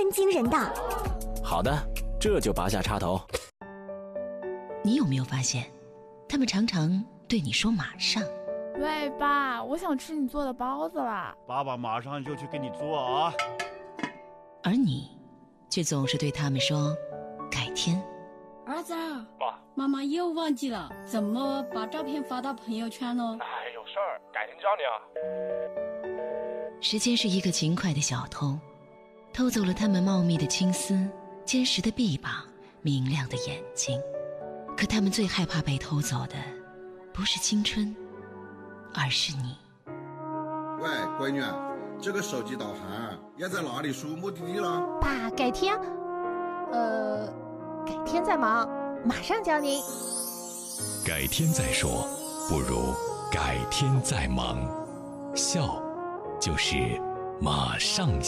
真惊人的。 好的，这就拔下插头。 你有没有发现，他们常常对你说马上。 喂，爸，我想吃你做的包子啦。 爸爸马上就去给你做啊。 而你却总是对他们说改天。 儿子， 爸， 妈妈又忘记了怎么把照片发到朋友圈了。 哎，有事儿，改天教你啊。 时间是一个勤快的小偷，偷走了他们茂密的青丝、坚实的臂膀、明亮的眼睛。可他们最害怕被偷走的，不是青春，而是你。 喂，闺女，这个手机导航要在哪里输目的地了？ 爸，改天，改天再忙，马上教您。 改天再说，不如改天再忙。笑，就是马上